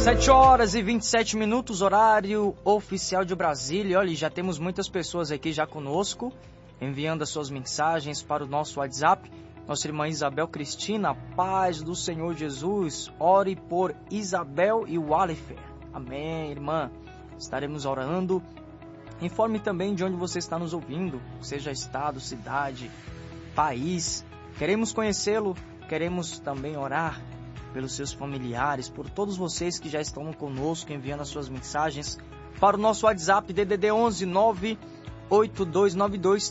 7h27, horário oficial de Brasília. Olha, já temos muitas pessoas aqui já conosco, enviando as suas mensagens para o nosso WhatsApp. Nossa irmã Isabel Cristina, paz do Senhor Jesus, ore por Isabel e o Alifer. Amém, irmã. Estaremos orando. Informe também de onde você está nos ouvindo, seja estado, cidade, país. Queremos conhecê-lo, queremos também orar pelos seus familiares, por todos vocês que já estão conosco, enviando as suas mensagens para o nosso WhatsApp DDD 11 98292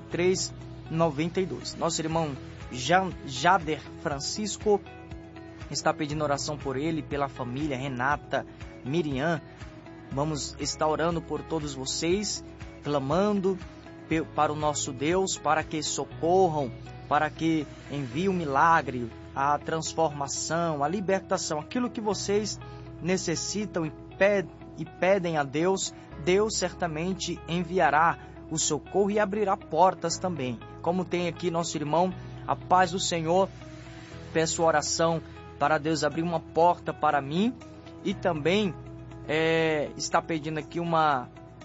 3392. Nosso irmão Jader Francisco está pedindo oração por ele, pela família, Renata, Miriam. Vamos estar orando por todos vocês, clamando para o nosso Deus, para que socorram, para que envie o milagre, a transformação, a libertação, aquilo que vocês necessitam e pedem a Deus, Deus certamente enviará o socorro e abrirá portas também. Como tem aqui nosso irmão, a paz do Senhor, peço oração para Deus abrir uma porta para mim e também está pedindo aqui uma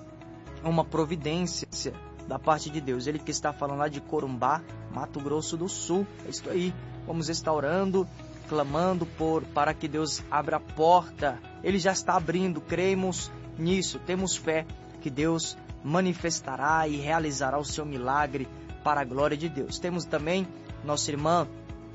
providência da parte de Deus. Ele que está falando lá de Corumbá, Mato Grosso do Sul. É isso aí. Vamos estar orando, clamando para que Deus abra a porta. Ele já está abrindo, cremos nisso, temos fé que Deus manifestará e realizará o seu milagre para a glória de Deus. Temos também nossa irmã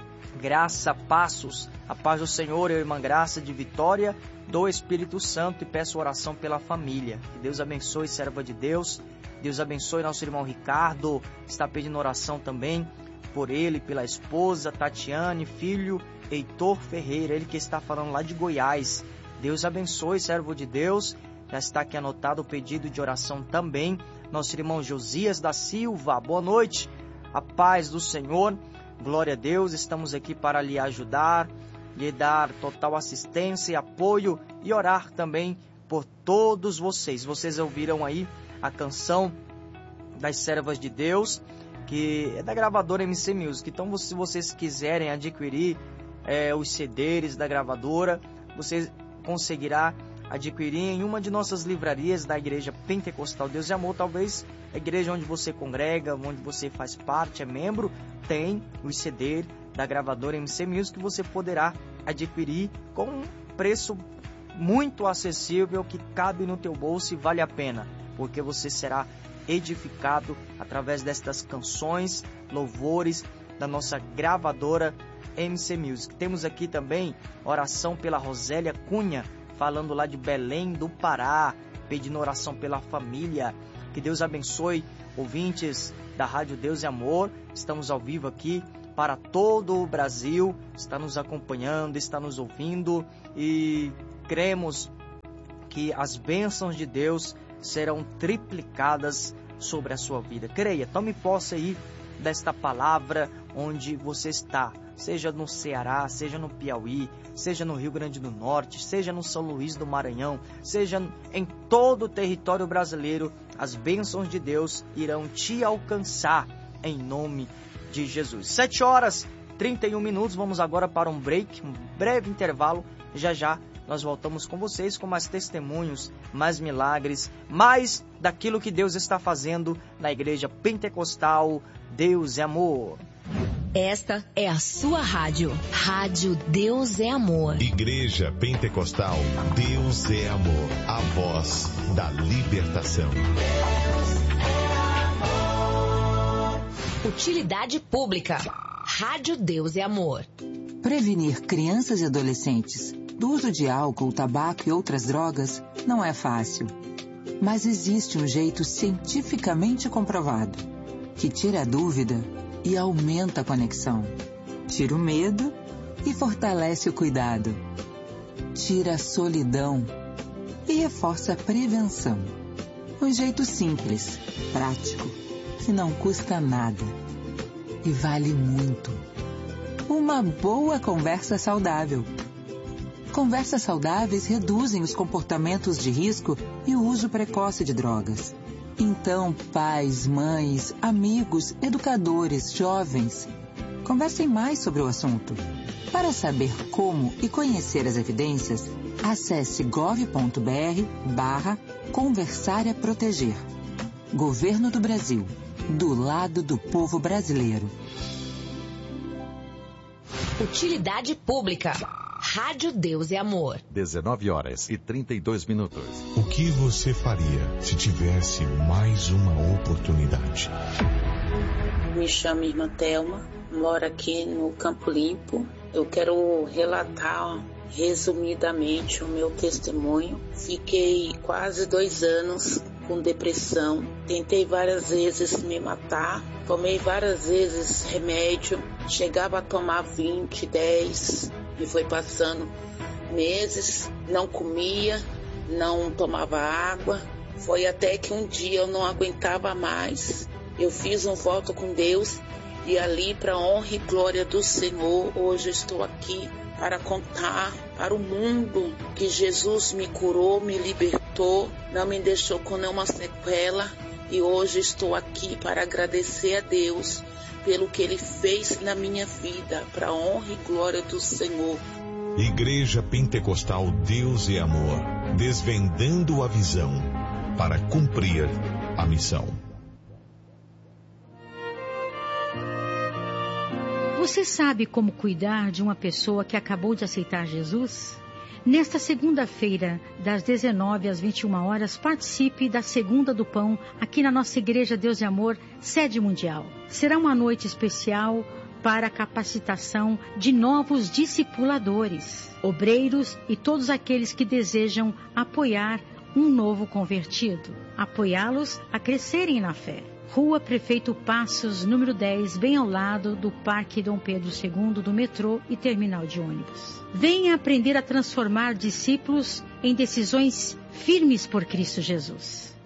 Graça Passos, a paz do Senhor, irmã Graça de Vitória, do Espírito Santo, e peço oração pela família. Que Deus abençoe, serva de Deus. Deus abençoe nosso irmão Ricardo, está pedindo oração também por ele, pela esposa Tatiane, filho Heitor Ferreira, ele que está falando lá de Goiás. Deus abençoe, servo de Deus. Já está aqui anotado o pedido de oração também. Nosso irmão Josias da Silva, boa noite, a paz do Senhor, glória a Deus. Estamos aqui para lhe ajudar, lhe dar total assistência e apoio e orar também por todos vocês. Vocês ouviram aí a canção das servas de Deus, que é da gravadora MC Music. Então, se vocês quiserem adquirir os CDs da gravadora, você conseguirá adquirir em uma de nossas livrarias da Igreja Pentecostal Deus e Amor. Talvez a igreja onde você congrega, onde você faz parte, é membro, tem os CDs da gravadora MC Music que você poderá adquirir com um preço muito acessível, que cabe no teu bolso e vale a pena, porque você será edificado através destas canções, louvores da nossa gravadora MC Music. Temos aqui também oração pela Rosélia Cunha, falando lá de Belém do Pará, pedindo oração pela família. Que Deus abençoe, ouvintes da Rádio Deus e Amor. Estamos ao vivo aqui para todo o Brasil, está nos acompanhando, está nos ouvindo, e cremos que as bênçãos de Deus serão triplicadas sobre a sua vida. Creia, tome posse aí desta palavra onde você está, seja no Ceará, seja no Piauí, seja no Rio Grande do Norte, seja no São Luís do Maranhão, seja em todo o território brasileiro, as bênçãos de Deus irão te alcançar em nome de Jesus. 7h31, vamos agora para um break, um breve intervalo. Já nós voltamos com vocês com mais testemunhos, mais milagres, mais daquilo que Deus está fazendo na Igreja Pentecostal Deus é Amor. Esta é a sua rádio. Rádio Deus é Amor. Igreja Pentecostal Deus é Amor. A voz da libertação. Utilidade pública. Rádio Deus é Amor. Prevenir crianças e adolescentes do uso de álcool, tabaco e outras drogas não é fácil. Mas existe um jeito cientificamente comprovado que tira a dúvida e aumenta a conexão. Tira o medo e fortalece o cuidado. Tira a solidão e reforça a prevenção. Um jeito simples, prático, que não custa nada e vale muito. Uma boa conversa saudável. Conversas saudáveis reduzem os comportamentos de risco e o uso precoce de drogas. Então, pais, mães, amigos, educadores, jovens, conversem mais sobre o assunto. Para saber como e conhecer as evidências, acesse gov.br/conversar é proteger. Governo do Brasil, do lado do povo brasileiro. Utilidade pública. Rádio Deus e Amor. 19h32. O que você faria se tivesse mais uma oportunidade? Me chamo Irmã Thelma, moro aqui no Campo Limpo. Eu quero relatar resumidamente o meu testemunho. Fiquei quase 2 anos com depressão. Tentei várias vezes me matar. Tomei várias vezes remédio. Chegava a tomar 20, 10. E foi passando meses. Não comia, não tomava água. Foi até que um dia eu não aguentava mais. Eu fiz um voto com Deus. E ali, para a honra e glória do Senhor, hoje eu estou aqui para contar para o mundo que Jesus me curou, me libertou, não me deixou com nenhuma sequela. E hoje estou aqui para agradecer a Deus pelo que Ele fez na minha vida, para a honra e glória do Senhor. Igreja Pentecostal Deus e Amor, desvendando a visão para cumprir a missão. Você sabe como cuidar de uma pessoa que acabou de aceitar Jesus? Nesta segunda-feira, das 19 às 21 horas, participe da Segunda do Pão aqui na nossa Igreja Deus e Amor, sede mundial. Será uma noite especial para a capacitação de novos discipuladores, obreiros e todos aqueles que desejam apoiar um novo convertido, apoiá-los a crescerem na fé. Rua Prefeito Passos, número 10, bem ao lado do Parque Dom Pedro II, do metrô e terminal de ônibus. Venha aprender a transformar discípulos em decisões firmes por Cristo Jesus.